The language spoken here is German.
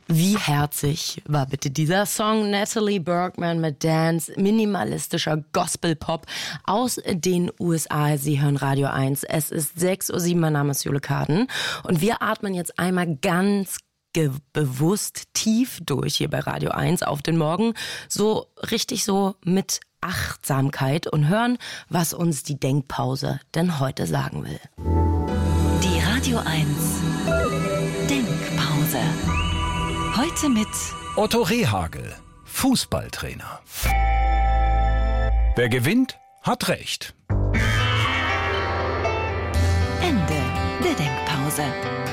Wie herzig war bitte dieser Song? Natalie Bergman mit Dance, minimalistischer Gospel-Pop aus den USA. Sie hören Radio 1. Es ist 6:07 Uhr, mein Name ist Jule Karden. Und wir atmen jetzt einmal ganz bewusst tief durch hier bei Radio 1 auf den Morgen. So richtig so mit Achtsamkeit und hören, was uns die Denkpause denn heute sagen will. Die Radio 1 Denkpause. Heute mit Otto Rehhagel, Fußballtrainer. Wer gewinnt, hat Recht. Ende der Denkpause.